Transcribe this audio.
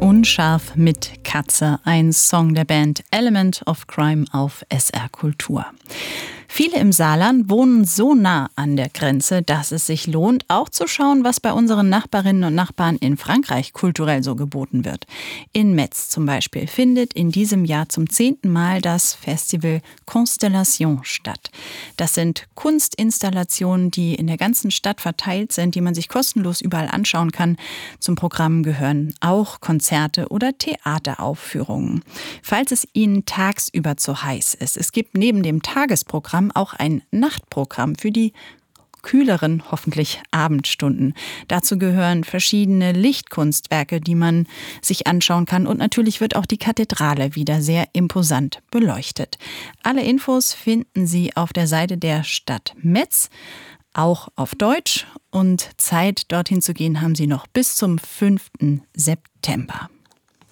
Unscharf mit Katze, ein Song der Band Element of Crime auf SR Kultur. Viele im Saarland wohnen so nah an der Grenze, dass es sich lohnt, auch zu schauen, was bei unseren Nachbarinnen und Nachbarn in Frankreich kulturell so geboten wird. In Metz zum Beispiel findet in diesem Jahr zum 10. Mal das Festival Constellation statt. Das sind Kunstinstallationen, die in der ganzen Stadt verteilt sind, die man sich kostenlos überall anschauen kann. Zum Programm gehören auch Konzerte oder Theateraufführungen. Falls es Ihnen tagsüber zu heiß ist, es gibt neben dem Tagesprogramm auch ein Nachtprogramm für die kühleren, hoffentlich Abendstunden. Dazu gehören verschiedene Lichtkunstwerke, die man sich anschauen kann. Und natürlich wird auch die Kathedrale wieder sehr imposant beleuchtet. Alle Infos finden Sie auf der Seite der Stadt Metz, auch auf Deutsch. Und Zeit, dorthin zu gehen, haben Sie noch bis zum 5. September.